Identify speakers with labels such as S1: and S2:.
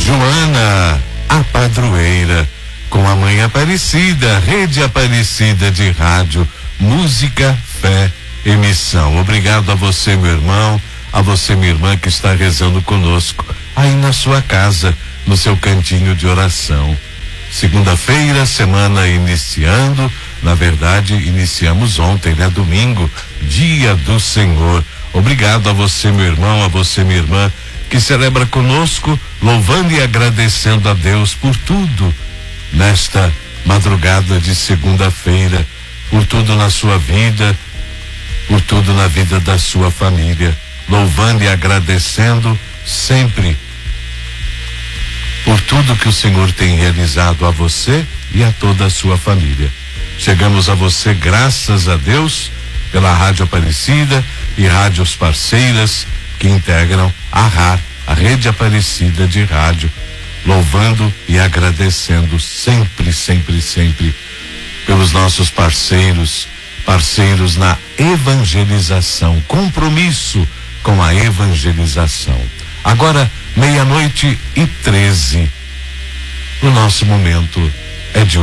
S1: Joana, a padroeira, com a Mãe Aparecida, Rede Aparecida de Rádio, Música, Fé e Missão. Obrigado a você, meu irmão, a você, minha irmã, que está rezando conosco aí na sua casa, no seu cantinho de oração. Segunda-feira, semana iniciando, na verdade, iniciamos ontem, né? Domingo, Dia do Senhor. Obrigado a você, meu irmão, a você, minha irmã, que celebra conosco, louvando e agradecendo a Deus por tudo nesta madrugada de segunda-feira, por tudo na sua vida, por tudo na vida da sua família, louvando e agradecendo sempre por tudo que o Senhor tem realizado a você e a toda a sua família. Chegamos a você, graças a Deus, pela Rádio Aparecida e rádios parceiras que integram a RAR, a Rede Aparecida de Rádio, louvando e agradecendo sempre, sempre, sempre pelos nossos parceiros na evangelização, compromisso com a evangelização. Agora, 00:13, o nosso momento é de